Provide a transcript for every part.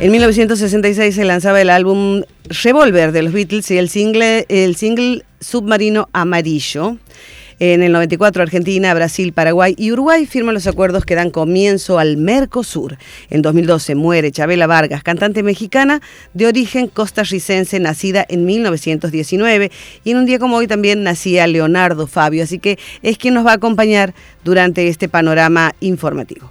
En 1966 se lanzaba el álbum Revolver de los Beatles y el single Submarino Amarillo. En el 94, Argentina, Brasil, Paraguay y Uruguay firman los acuerdos que dan comienzo al Mercosur. En 2012 muere Chabela Vargas, cantante mexicana de origen costarricense, nacida en 1919. Y en un día como hoy también nacía Leonardo Fabio, así que es quien nos va a acompañar durante este panorama informativo.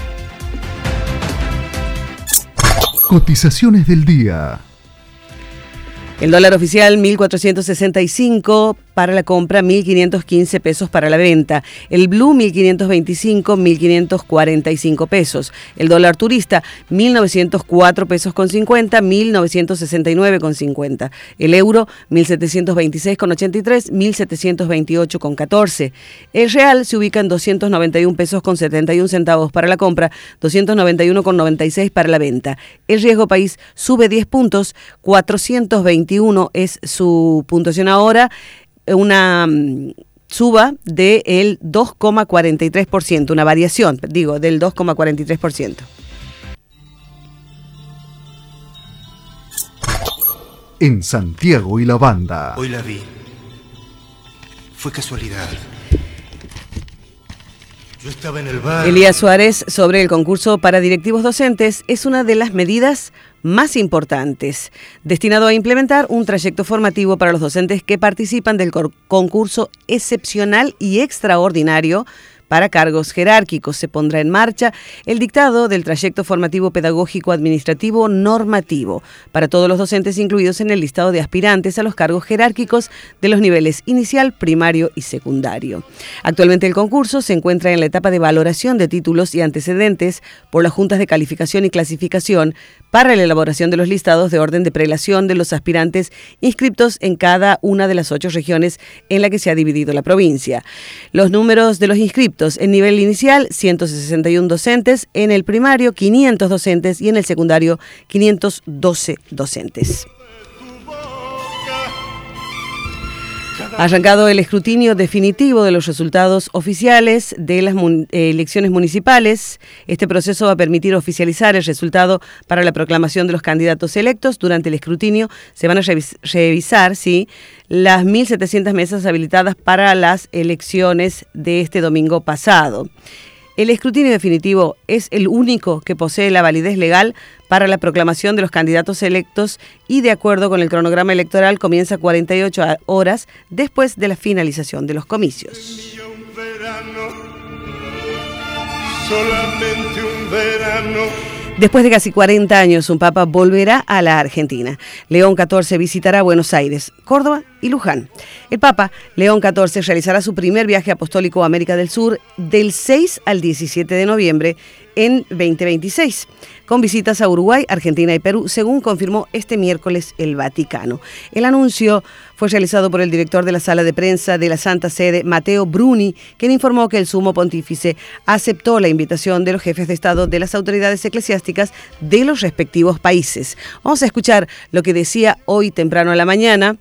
Cotizaciones del día. El dólar oficial 1.465 para la compra, 1.515 pesos para la venta. El blue 1.525, 1.545 pesos. El dólar turista 1.904 pesos con 50, 1.969 con 50. El euro 1.726 con 83, 1.728 con 14. El real se ubica en 291 pesos con 71 centavos para la compra, 291 con 96 para la venta. El riesgo país sube 10 puntos, 421 es su puntuación ahora, una suba del 2,43%, una variación, del 2,43%. En Santiago y la Banda. Hoy la vi. Fue casualidad. Yo estaba en el bar. Elías Suárez, sobre el concurso para directivos docentes, es una de las medidas más importantes, destinado a implementar un trayecto formativo para los docentes que participan del concurso excepcional y extraordinario para cargos jerárquicos. Se pondrá en marcha el dictado del trayecto formativo pedagógico administrativo normativo para todos los docentes incluidos en el listado de aspirantes a los cargos jerárquicos de los niveles inicial, primario y secundario. Actualmente el concurso se encuentra en la etapa de valoración de títulos y antecedentes por las juntas de calificación y clasificación para la elaboración de los listados de orden de prelación de los aspirantes inscriptos en cada una de las 8 regiones en la que se ha dividido la provincia. Los números de los inscriptos: en nivel inicial, 161 docentes, en el primario, 500 docentes y en el secundario, 512 docentes. Ha arrancado el escrutinio definitivo de los resultados oficiales de las elecciones municipales. Este proceso va a permitir oficializar el resultado para la proclamación de los candidatos electos. Durante el escrutinio se van a revisar las 1.700 mesas habilitadas para las elecciones de este domingo pasado. El escrutinio definitivo es el único que posee la validez legal para la proclamación de los candidatos electos y, de acuerdo con el cronograma electoral, comienza 48 horas después de la finalización de los comicios. Solamente un verano. Después de casi 40 años, un papa volverá a la Argentina. León XIV visitará Buenos Aires, Córdoba y Luján. El papa León XIV realizará su primer viaje apostólico a América del Sur del 6 al 17 de noviembre en 2026, con visitas a Uruguay, Argentina y Perú, según confirmó este miércoles el Vaticano. El anuncio fue realizado por el director de la sala de prensa de la Santa Sede, Matteo Bruni, quien informó que el sumo pontífice aceptó la invitación de los jefes de Estado de las autoridades eclesiásticas de los respectivos países. Vamos a escuchar lo que decía hoy temprano a la mañana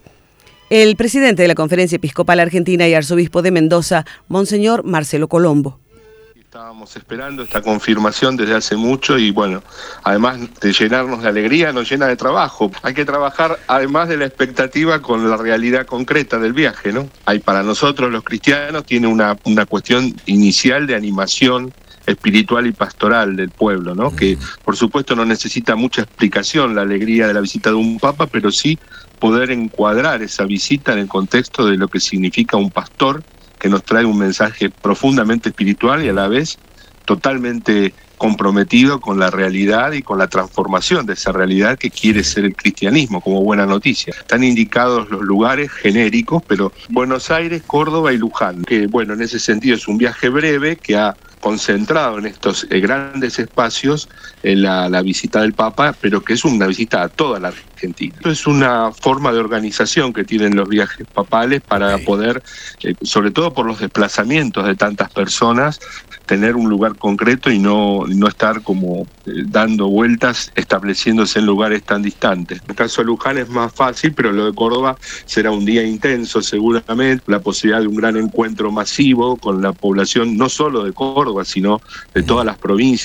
el presidente de la Conferencia Episcopal Argentina y arzobispo de Mendoza, Monseñor Marcelo Colombo. Estábamos esperando esta confirmación desde hace mucho y bueno, además de llenarnos de alegría, nos llena de trabajo. Hay que trabajar además de la expectativa con la realidad concreta del viaje, ¿no? Hay para nosotros los cristianos tiene una cuestión inicial de animación espiritual y pastoral del pueblo, ¿no? Que por supuesto no necesita mucha explicación la alegría de la visita de un papa, pero sí poder encuadrar esa visita en el contexto de lo que significa un pastor que nos trae un mensaje profundamente espiritual y a la vez totalmente comprometido con la realidad y con la transformación de esa realidad que quiere ser el cristianismo, como buena noticia. Están indicados los lugares genéricos, pero Buenos Aires, Córdoba y Luján, que bueno, en ese sentido es un viaje breve que ha concentrado en estos grandes espacios la visita del Papa, pero que es una visita a toda la Argentina. Esto es una forma de organización que tienen los viajes papales para poder, sobre todo por los desplazamientos de tantas personas, tener un lugar concreto y no estar como dando vueltas, estableciéndose en lugares tan distantes. En el caso de Luján es más fácil, pero lo de Córdoba será un día intenso seguramente, la posibilidad de un gran encuentro masivo con la población, no solo de Córdoba, sino de todas las provincias